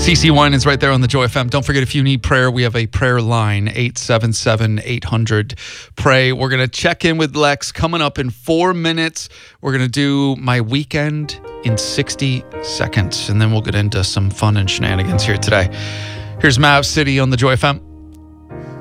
CC Wine is right there on the Joy FM. Don't forget, if you need prayer, we have a prayer line, 877-800-PRAY. We're going to check in with Lex coming up in 4 minutes. We're going to do my weekend in 60 seconds, and then we'll get into some fun and shenanigans here today. Here's Mav City on the Joy FM.